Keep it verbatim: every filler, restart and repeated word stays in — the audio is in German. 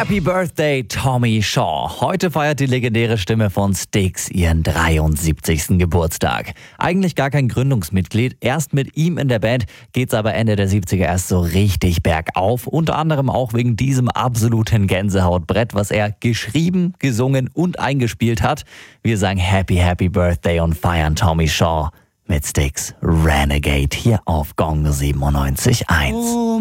Happy Birthday, Tommy Shaw. Heute feiert die legendäre Stimme von Styx ihren dreiundsiebzigsten Geburtstag. Eigentlich gar kein Gründungsmitglied. Erst mit ihm in der Band geht's aber Ende der siebziger erst so richtig bergauf. Unter anderem auch wegen diesem absoluten Gänsehautbrett, was er geschrieben, gesungen und eingespielt hat. Wir sagen Happy, Happy Birthday und feiern Tommy Shaw mit Styx Renegade hier auf Gong siebenundneunzig Komma eins.